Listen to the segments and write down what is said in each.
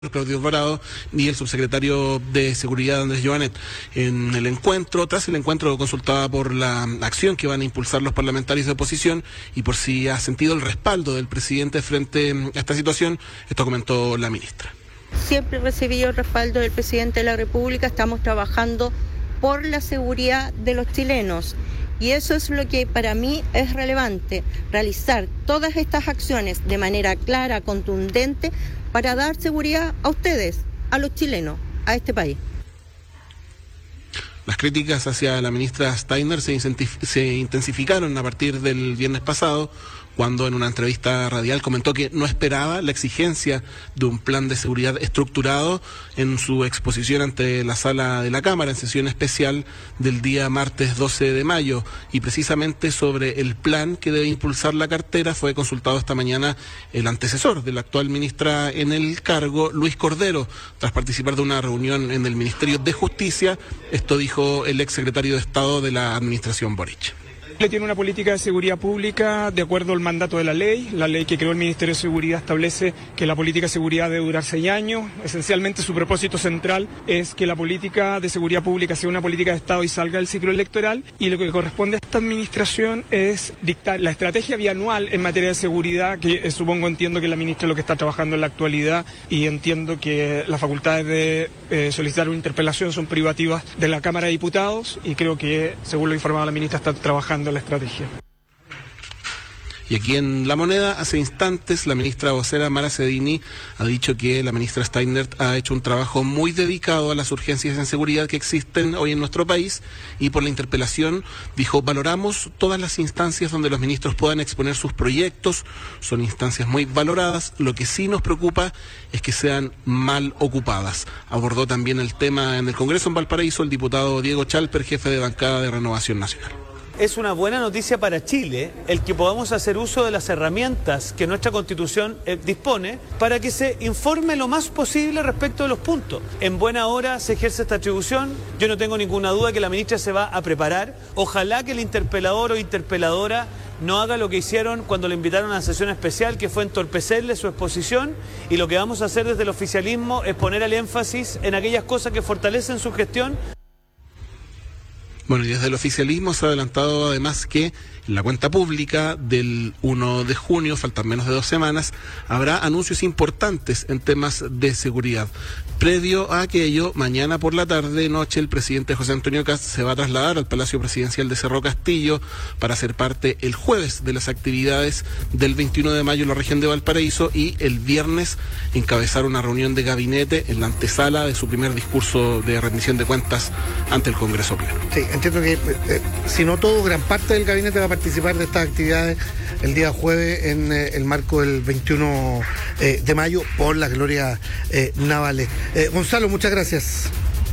Claudio Alvarado y el subsecretario de Seguridad Andrés Joanet. Tras el encuentro consultaba por la acción que van a impulsar los parlamentarios de oposición y por si ha sentido el respaldo del presidente frente a esta situación. Esto comentó la ministra. Siempre he recibido el respaldo del presidente de la República. Estamos trabajando por la seguridad de los chilenos. Y eso es lo que para mí es relevante, realizar todas estas acciones de manera clara, contundente, para dar seguridad a ustedes, a los chilenos, a este país. Las críticas hacia la ministra Steiner se intensificaron a partir del viernes pasado, cuando en una entrevista radial comentó que no esperaba la exigencia de un plan de seguridad estructurado en su exposición ante la sala de la Cámara en sesión especial del día martes 12 de mayo. Y precisamente sobre el plan que debe impulsar la cartera fue consultado esta mañana el antecesor de la actual ministra en el cargo, Luis Cordero, tras participar de una reunión en el Ministerio de Justicia. Esto dijo el exsecretario de Estado de la administración Boric. Tiene una política de seguridad pública de acuerdo al mandato de la ley que creó el Ministerio de Seguridad establece que la política de seguridad debe durar 6 años. Esencialmente su propósito central es que la política de seguridad pública sea una política de Estado y salga del ciclo electoral, y lo que corresponde a esta administración es dictar la estrategia bianual en materia de seguridad, que entiendo que la ministra es lo que está trabajando en la actualidad, y entiendo que las facultades de solicitar una interpelación son privativas de la Cámara de Diputados, y creo que, según lo informado la ministra, está trabajando la estrategia. Y aquí en La Moneda, hace instantes, la ministra vocera Mara Cedini ha dicho que la ministra Steiner ha hecho un trabajo muy dedicado a las urgencias en seguridad que existen hoy en nuestro país, y por la interpelación dijo: valoramos todas las instancias donde los ministros puedan exponer sus proyectos, son instancias muy valoradas, lo que sí nos preocupa es que sean mal ocupadas. Abordó también el tema en el Congreso en Valparaíso el diputado Diego Chalper, jefe de bancada de Renovación Nacional. Es una buena noticia para Chile el que podamos hacer uso de las herramientas que nuestra Constitución dispone para que se informe lo más posible respecto de los puntos. En buena hora se ejerce esta atribución. Yo no tengo ninguna duda que la ministra se va a preparar. Ojalá que el interpelador o interpeladora no haga lo que hicieron cuando le invitaron a la sesión especial, que fue entorpecerle su exposición, y lo que vamos a hacer desde el oficialismo es poner el énfasis en aquellas cosas que fortalecen su gestión. Bueno, y desde el oficialismo se ha adelantado además que en la cuenta pública del 1 de junio, faltan menos de 2 semanas, habrá anuncios importantes en temas de seguridad. Previo a aquello, mañana por la tarde-noche, el presidente José Antonio Kast se va a trasladar al Palacio Presidencial de Cerro Castillo para ser parte el jueves de las actividades del 21 de mayo en la región de Valparaíso, y el viernes encabezar una reunión de gabinete en la antesala de su primer discurso de rendición de cuentas ante el Congreso Pleno. Sí, entiendo que, si no todo, gran parte del gabinete va a participar de estas actividades el día jueves en el marco del 21 de mayo por las glorias navales. Gonzalo, muchas gracias.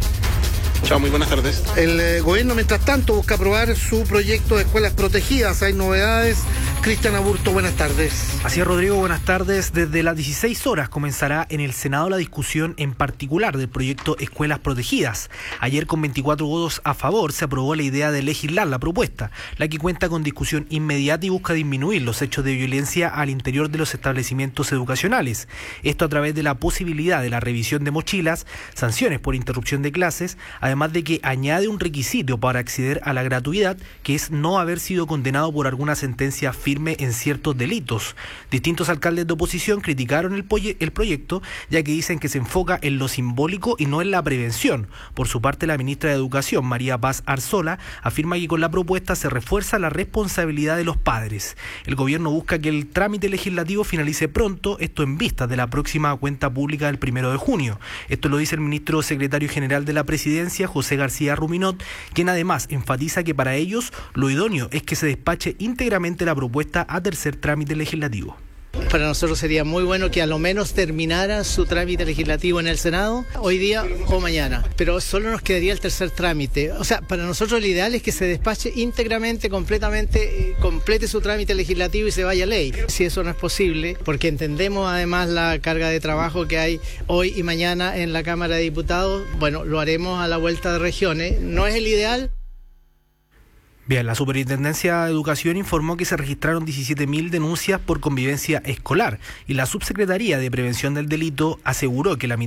Chao, muy buenas tardes. El gobierno, mientras tanto, busca aprobar su proyecto de escuelas protegidas. Hay novedades. Cristian Aburto, buenas tardes. Así es, Rodrigo, buenas tardes. Desde las 16 horas comenzará en el Senado la discusión en particular del proyecto Escuelas Protegidas. Ayer, con 24 votos a favor, se aprobó la idea de legislar la propuesta, la que cuenta con discusión inmediata y busca disminuir los hechos de violencia al interior de los establecimientos educacionales. Esto a través de la posibilidad de la revisión de mochilas, sanciones por interrupción de clases, además de que añade un requisito para acceder a la gratuidad, que es no haber sido condenado por alguna sentencia firme en ciertos delitos. Distintos alcaldes de oposición criticaron el proyecto, ya que dicen que se enfoca en lo simbólico y no en la prevención. Por su parte, la ministra de Educación, María Paz Arzola, afirma que con la propuesta se refuerza la responsabilidad de los padres. El gobierno busca que el trámite legislativo finalice pronto, esto en vista de la próxima cuenta pública del 1 de junio. Esto lo dice el ministro secretario general de la Presidencia, José García Ruminot, quien además enfatiza que para ellos lo idóneo es que se despache íntegramente la propuesta a tercer trámite legislativo. Para nosotros sería muy bueno que a lo menos terminara su trámite legislativo en el Senado hoy día o mañana, pero solo nos quedaría el tercer trámite. O sea, para nosotros lo ideal es que se despache íntegramente, completamente, complete su trámite legislativo y se vaya a ley. Si eso no es posible, porque entendemos además la carga de trabajo que hay hoy y mañana en la Cámara de Diputados, bueno, lo haremos a la vuelta de regiones. No es el ideal. Bien, la Superintendencia de Educación informó que se registraron 17.000 denuncias por convivencia escolar y la Subsecretaría de Prevención del Delito aseguró que la